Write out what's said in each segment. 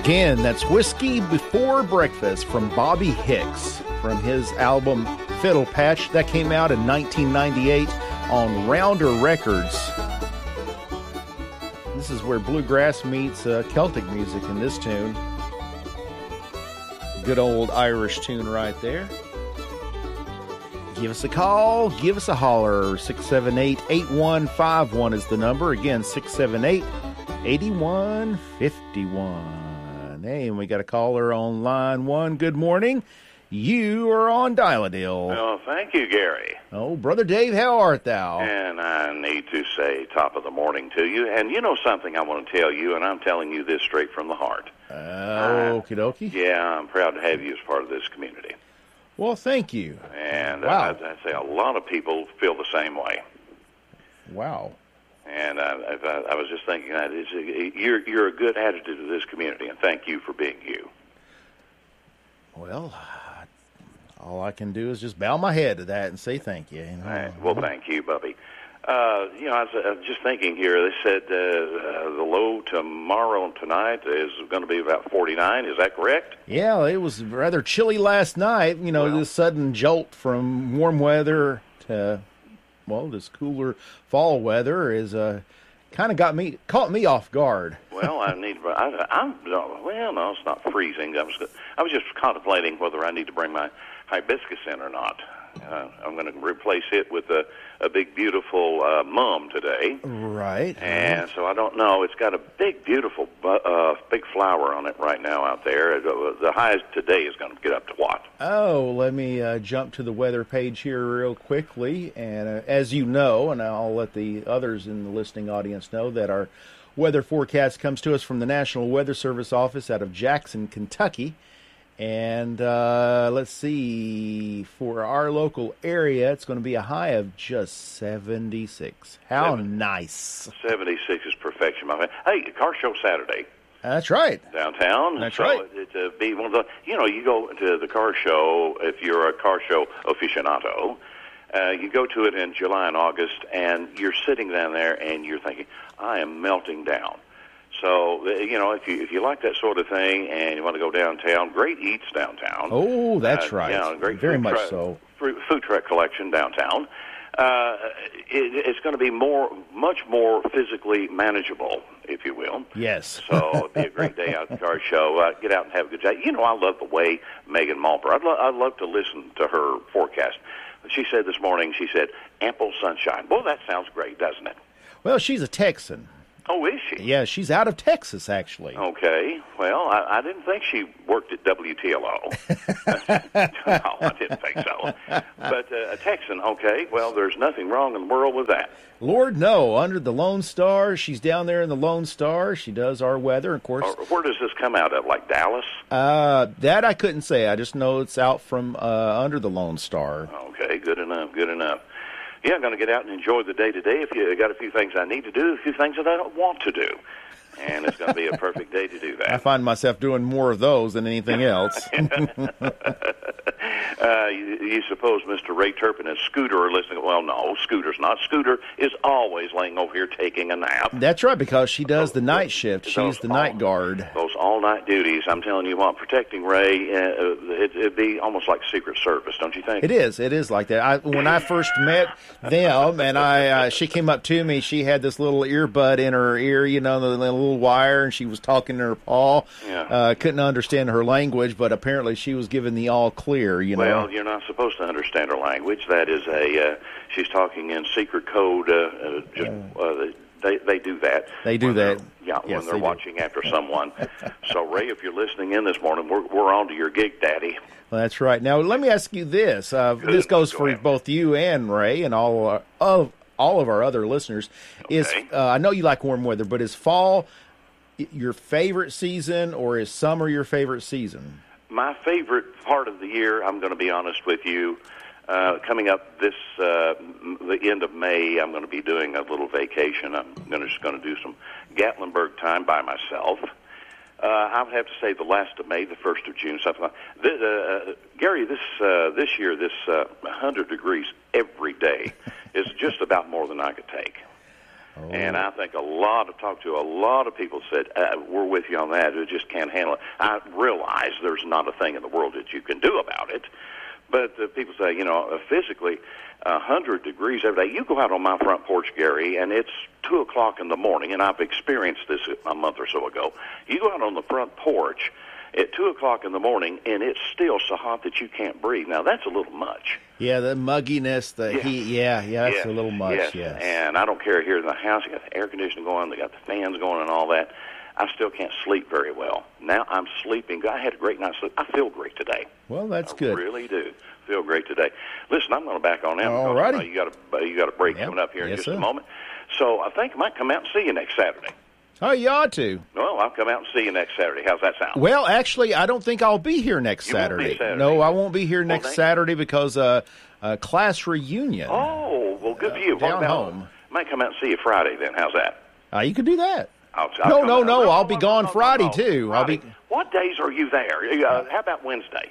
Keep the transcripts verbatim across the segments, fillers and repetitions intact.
again. That's Whiskey Before Breakfast from Bobby Hicks from his album Fiddle Patch. That came out in nineteen ninety-eight on Rounder Records. This is where bluegrass meets uh, Celtic music in this tune. Good old Irish tune right there. Give us a call, give us a holler. six seven eight, eight one five one is the number. Again, six seven eight, eight one five one. Hey, and we got a caller on line one. Good morning. You are on Dial-A-Deal. Oh, thank you, Gary. Oh, Brother Dave, how art thou? And I need to say top of the morning to you. And you know something I want to tell you, and I'm telling you this straight from the heart. Uh, okie dokie. Yeah, I'm proud to have you as part of this community. Well, thank you. And wow. I, I say a lot of people feel the same way. Wow. And I, I, I was just thinking that it's a, you're you're a good additive to this community, and thank you for being you. Well, all I can do is just bow my head to that and say thank you. you know? Right. Well, thank you, Bubby. Uh, you know, I was, I was just thinking here. They said uh, uh, the low tomorrow and tonight is going to be about forty-nine. Is that correct? Yeah, it was rather chilly last night. You know, well, this sudden jolt from warm weather to, well, this cooler fall weather is uh, kind of got me caught me off guard. Well, I need. I, I'm well. No, it's not freezing. I was. I was just contemplating whether I need to bring my hibiscus in or not. Uh, I'm going to replace it with a, a big, beautiful uh, mum today. Right. And right. so I don't know. It's got a big, beautiful, uh, big flower on it right now out there. The highest today is going to get up to what? Oh, let me uh, jump to the weather page here real quickly. And uh, as you know, and I'll let the others in the listening audience know that our weather forecast comes to us from the National Weather Service office out of Jackson, Kentucky. And uh, let's see, for our local area, it's going to be a high of just seventy-six. How Seven, nice. seventy-six is perfection, my friend. Hey, car show Saturday. That's right. Downtown. That's so right. It, it, uh, be one of the, you know, you go to the car show, if you're a car show aficionado, uh, you go to it in July and August, and you're sitting down there, and you're thinking, I am melting down. So, you know, if you if you like that sort of thing and you want to go downtown, great eats downtown. Oh, that's uh, right. Yeah, great Very food much truck, so. Food truck collection downtown. Uh, it, it's going to be more, much more physically manageable, if you will. Yes. So it'll be a great day out at the car show. Uh, get out and have a good day. You know, I love the way Megan Malper, I'd, lo- I'd love to listen to her forecast. She said this morning, she said, ample sunshine. Well, that sounds great, doesn't it? Well, she's a Texan. Oh, is she? Yeah, she's out of Texas, actually. Okay. Well, I, I didn't think she worked at W T L O. No, I didn't think so. But uh, a Texan, okay, well, there's nothing wrong in the world with that. Lord, no. Under the Lone Star, she's down there in the Lone Star. She does our weather, of course. Or, where does this come out of, like Dallas? Uh, that I couldn't say. I just know it's out from uh, under the Lone Star. Okay, good enough, good enough. Yeah, I'm going to get out and enjoy the day-to-day. If you got a few things I need to do, a few things that I don't want to do. And it's going to be a perfect day to do that. I find myself doing more of those than anything else. uh, you, you suppose Mister Ray Turpin and Scooter are listening. Well, no, Scooter's not. Scooter is always laying over here taking a nap. That's right, because she does the night shift. She's the night guard. Those all-night duties. I'm telling you what, protecting Ray, uh, it, it'd be almost like Secret Service, don't you think? It is. It is like that. I, when I first met them, and I, uh, she came up to me, she had this little earbud in her ear, you know, the little wire, and she was talking to her paw. Yeah. Uh, couldn't understand her language, but apparently she was given the all clear, you know. Well, you're not supposed to understand her language. That is a, uh, she's talking in secret code. Uh, uh, just, uh, they, they do that. They do that. Yeah, yes, when they're they watching do. after someone. So, Ray, if you're listening in this morning, we're, we're on to your gig, Daddy. Well, that's right. Now, let me ask you this. Uh, this goes Go for ahead. both you and Ray and all our, of all of our other listeners. Okay. Is uh, I know you like warm weather, but is fall your favorite season or is summer your favorite season? My favorite part of the year, I'm going to be honest with you, uh, coming up this, uh, the end of May, I'm going to be doing a little vacation. I'm gonna, just going to do some Gatlinburg time by myself. Uh, I would have to say the last of May, the first of June, something like that. This, uh, Gary, this uh, this year, this uh, one hundred degrees every day is just about more than I could take. Oh. And I think a lot of, talked to a lot of people said, uh, we're with you on that. We just can't handle it. I realize there's not a thing in the world that you can do about it. But uh, people say, you know, uh, physically, one hundred degrees every day. You go out on my front porch, Gary, and it's two o'clock in the morning, and I've experienced this a month or so ago. You go out on the front porch at two o'clock in the morning, and it's still so hot that you can't breathe. Now, that's a little much. Yeah, the mugginess, the yes. heat, yeah, yeah, that's yes. a little much, yes. yes. And I don't care here in the house. You got the air conditioning going, they got the fans going and all that. I still can't sleep very well. Now I'm sleeping. I had a great night's sleep. I feel great today. Well, that's I good. I really do feel great today. Listen, I'm going to back on now. All righty. Uh, you got a you got a break yep. coming up here in yes, just sir. a moment. So I think I might come out and see you next Saturday. Oh, you ought to. Well, I'll come out and see you next Saturday. How's that sound? Well, actually, I don't think I'll be here next you Saturday. Won't be Saturday. No, I won't be here next well, Saturday because uh, a class reunion. Oh, well, good for you. Uh, down what about, home. Might come out and see you Friday then. How's that? Uh, you could do that. I'll, I'll no, no, out. no, no. I'll be no, gone no, no, Friday, no, no. too. Friday. I'll be. What days are you there? Uh, how about Wednesday?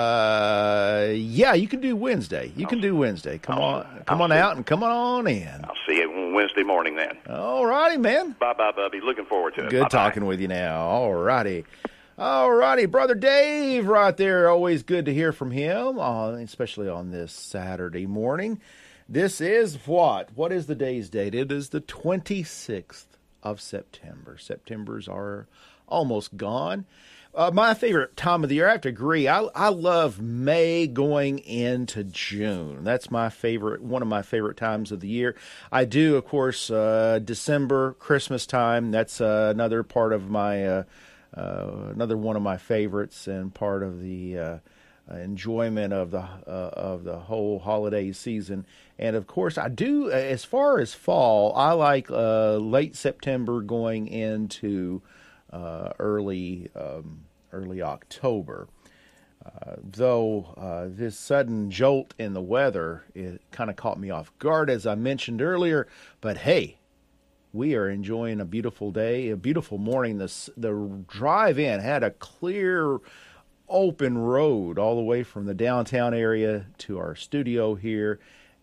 Uh, yeah, you can do Wednesday. You I'll can do Wednesday. Come I'll, on, come I'll on see. out and come on in. I'll see you Wednesday morning then. All righty, man. Bye, bye, Bubby. Looking forward to it. Good Bye-bye. talking with you now. All righty. All righty, Brother Dave right there. Always good to hear from him, uh, especially on this Saturday morning. This is what? What is the day's date? It is the twenty-sixth of September. September's are almost gone. Uh, my favorite time of the year, I have to agree, I, I love May going into June. That's my favorite, one of my favorite times of the year. I do, of course, uh, December, Christmas time. That's uh, another part of my, uh, uh, another one of my favorites and part of the uh, enjoyment of the uh, of the whole holiday season. And of course, I do, as far as fall, I like uh, late September going into Uh, early um, early October. Uh, though uh, this sudden jolt in the weather, it kind of caught me off guard, as I mentioned earlier. But hey, we are enjoying a beautiful day, a beautiful morning. The, the drive in had a clear, open road all the way from the downtown area to our studio here.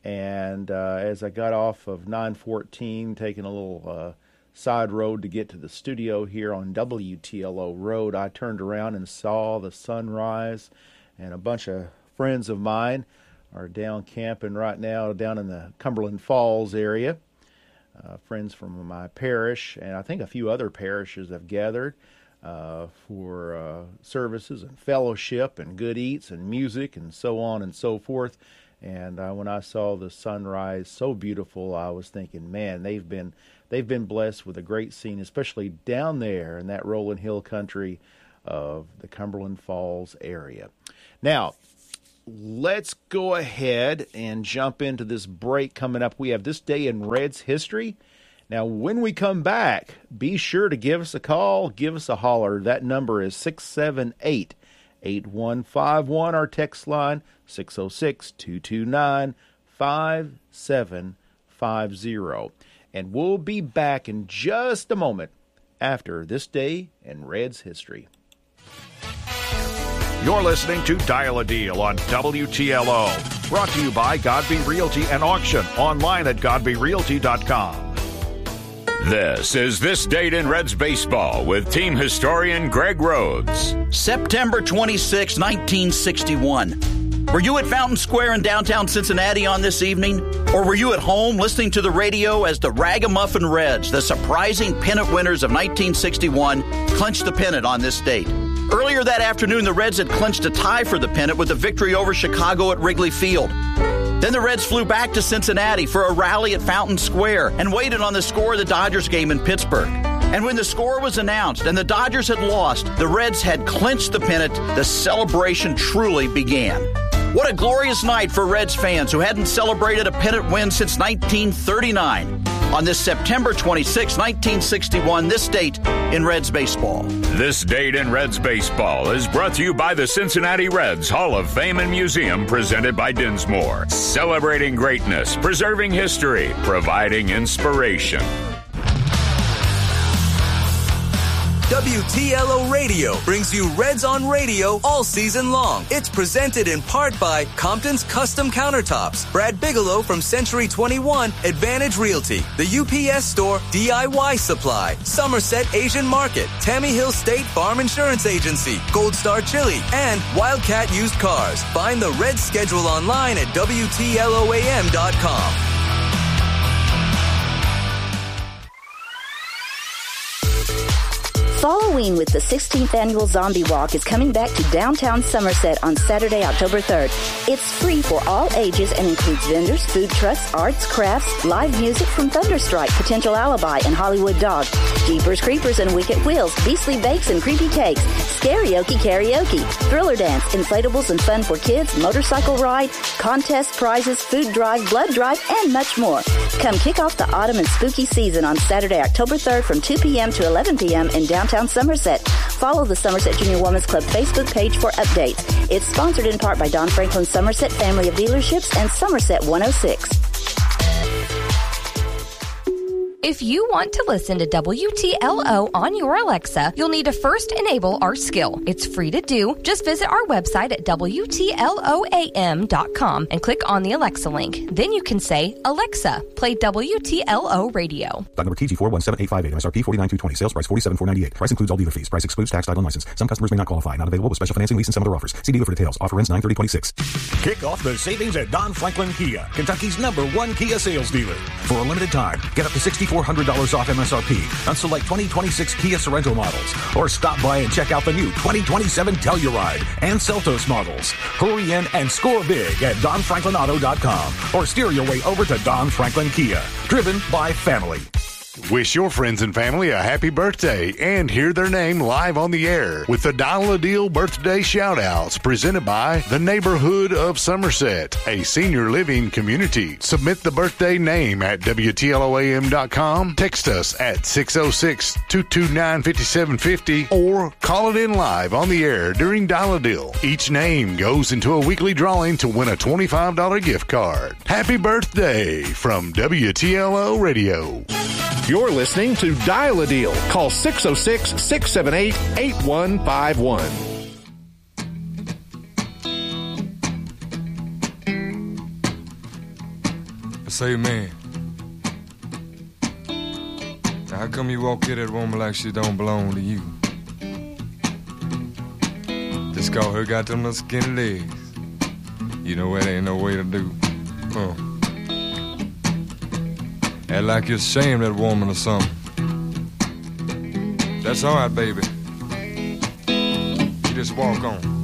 And uh, as I got off of nine fourteen, taking a little uh, side road to get to the studio here on W T L O Road, I turned around and saw the sunrise, and a bunch of friends of mine are down camping right now down in the Cumberland Falls area. Uh, friends from my parish, and I think a few other parishes have gathered uh, for uh, services and fellowship and good eats and music and so on and so forth. And uh, when I saw the sunrise so beautiful, I was thinking, man, they've been they've been blessed with a great scene, especially down there in that rolling hill country of the Cumberland Falls area. Now, let's go ahead and jump into this break coming up. We have This Day in Reds history. Now, when we come back, be sure to give us a call, give us a holler. That number is six seven eight, eight one five one. Our text line, six oh six, two two nine, five seven five zero. And we'll be back in just a moment after This Day in Reds history. You're listening to Dial a Deal on W T L O. Brought to you by Godby Realty and Auction. Online at godby realty dot com. This is This Date in Reds Baseball with team historian Greg Rhodes. September twenty-sixth, nineteen sixty-one. Were you at Fountain Square in downtown Cincinnati on this evening? Or were you at home listening to the radio as the Ragamuffin Reds, the surprising pennant winners of nineteen sixty-one, clinched the pennant on this date? Earlier that afternoon, the Reds had clinched a tie for the pennant with a victory over Chicago at Wrigley Field. Then the Reds flew back to Cincinnati for a rally at Fountain Square and waited on the score of the Dodgers game in Pittsburgh. And when the score was announced and the Dodgers had lost, the Reds had clinched the pennant. The celebration truly began. What a glorious night for Reds fans who hadn't celebrated a pennant win since nineteen thirty-nine. On this September twenty-sixth, nineteen sixty-one, this date in Reds baseball. This Date in Reds Baseball is brought to you by the Cincinnati Reds Hall of Fame and Museum, presented by Dinsmore. Celebrating greatness, preserving history, providing inspiration. W T L O Radio brings you Reds on Radio all season long. It's presented in part by Compton's Custom Countertops, Brad Bigelow from Century twenty-one, Advantage Realty, the U P S Store, D I Y Supply, Somerset Asian Market, Tammy Hill State Farm Insurance Agency, Gold Star Chili, and Wildcat Used Cars. Find the Reds schedule online at W T L O A M dot com. Halloween with the sixteenth Annual Zombie Walk is coming back to downtown Somerset on Saturday, October third. It's free for all ages and includes vendors, food trucks, arts, crafts, live music from Thunderstrike, Potential Alibi, and Hollywood Dog, Jeepers Creepers and Wicked Wheels, Beastly Bakes and Creepy Cakes, Scarioke Karaoke, Thriller Dance, inflatables and fun for kids, motorcycle ride, contest prizes, food drive, blood drive, and much more. Come kick off the autumn and spooky season on Saturday, October third from two p.m. to eleven p.m. in downtown Somerset. Follow the Somerset Junior Women's Club Facebook page for updates. It's sponsored in part by Don Franklin Somerset Family of Dealerships and Somerset one oh six. If you want to listen to W T L O on your Alexa, you'll need to first enable our skill. It's free to do. Just visit our website at W T L O A M dot com and click on the Alexa link. Then you can say, Alexa, play W T L O radio. Doc number T G four one seven eight five eight, M S R P forty-nine thousand two hundred twenty, sales price forty-seven thousand four hundred ninety-eight. Price includes all dealer fees. Price excludes tax, title, and license. Some customers may not qualify. Not available with special financing, lease, and some other offers. See dealer for details. Offer ends nine thirty twenty-six. Kick off the savings at Don Franklin Kia, Kentucky's number one Kia sales dealer. For a limited time, get up to six thousand four hundred dollars off M S R P on select twenty twenty-six Kia Sorento models. Or stop by and check out the new twenty twenty-seven Telluride and Seltos models. Hurry in and score big at Don Franklin Auto dot com or steer your way over to Don Franklin Kia. Driven by family. Wish your friends and family a happy birthday and hear their name live on the air with the Dial a Deal birthday shout-outs presented by the Neighborhood of Somerset, a senior living community. Submit the birthday name at W T L O A M dot com, text us at six oh six, two two nine, five seven five oh, or call it in live on the air during Dial a Deal. Each name goes into a weekly drawing to win a twenty-five dollars gift card. Happy birthday from W T L O Radio. You're listening to Dial a Deal. Call six oh six, six seven eight, eight one five one. Say, man, now how come you walk here that woman like she don't belong to you? Just call her got them little skinny legs. You know that ain't no way to do. Huh. Act like you're ashamed of that woman or something. That's all right, baby. You just walk on.